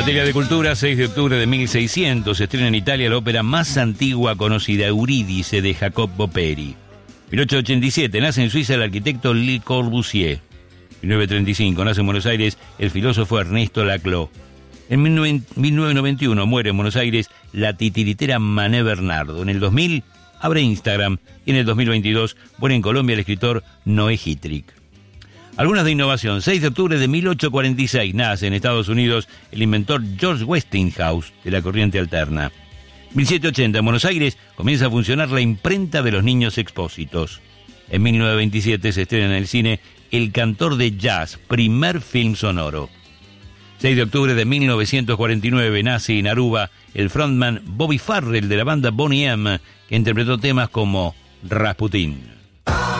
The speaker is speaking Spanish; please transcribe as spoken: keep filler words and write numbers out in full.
materia de cultura, seis de octubre de mil seiscientos, se estrena en Italia la ópera más antigua conocida, Eurídice, de Jacopo Peri. mil ochocientos ochenta y siete, nace en Suiza el arquitecto Le Corbusier. mil novecientos treinta y cinco, nace en Buenos Aires el filósofo Ernesto Laclau. En mil novecientos noventa y uno muere en Buenos Aires la titiritera Mané Bernardo. En el dos mil abre Instagram y en el dos mil veintidós muere en Colombia el escritor Noé Hittrick. Algunas de innovación. seis de octubre de mil ochocientos cuarenta y seis nace en Estados Unidos el inventor George Westinghouse de la corriente alterna. mil setecientos ochenta en Buenos Aires comienza a funcionar la imprenta de los niños expósitos. En mil novecientos veintisiete se estrena en el cine El cantor de jazz, primer film sonoro. seis de octubre de mil novecientos cuarenta y nueve nace en Aruba el frontman Bobby Farrell de la banda Boney M, que interpretó temas como Rasputin.